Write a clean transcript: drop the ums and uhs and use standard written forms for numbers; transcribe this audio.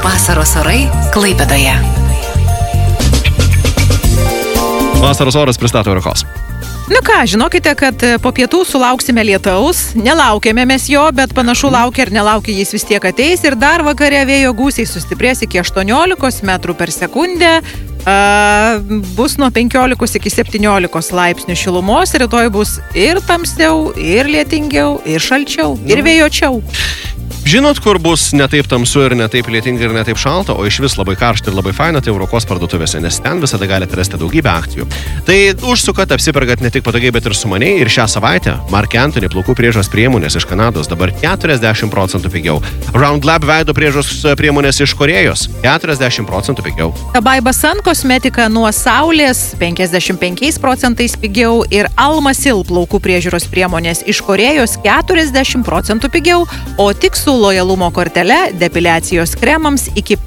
Vasaros orai Klaipėdoje. Vasaros oras pristato Eurokos. Nu ką, žinokite, kad po pietų sulauksime lietaus. Nelaukėme mes jo, bet panašu laukia ir nelaukia, jis vis tiek ateis. Ir dar vakare vėjo gūsiai sustiprės iki 18 metrų per sekundę. Bus nuo 15 iki 17 laipsnių šilumos. Rytoj bus ir tamsiau, ir lietingiau, ir šalčiau, ir vėjočiau. Žinot, kur bus ne taip tamsu ir ne taip lietinga ir ne taip šalta, o iš vis labai karšta ir labai faina, tai Eurokos parduotuvėse, nes ten visada galite rasti daugybę akcijų. Tai užsukat, apsipergat ne tik patogiai, bet ir sumaniai. Ir šią savaitę Marc Anthony plaukų priežiūros priemonės iš Kanados dabar 40% pigiau. Round Lab veido priežiūros priemonės iš Korėjos 40% pigiau. Baiba Sun kosmetika nuo saulės 55% pigiau ir Almasil plaukų priežiūros priemonės iš Korėjos 40% pigiau, o tik su lojalumo kortele depiliacijos kremams iki